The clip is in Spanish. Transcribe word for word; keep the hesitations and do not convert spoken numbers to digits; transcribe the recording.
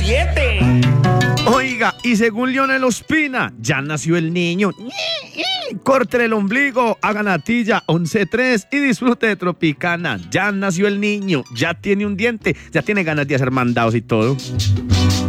siete. Oiga, y según Lionel Ospina, ya nació el niño. Corte el ombligo, haga natilla, once tres y disfrute de Tropicana. Ya nació el niño, ya tiene un diente, ya tiene ganas de hacer mandados y todo.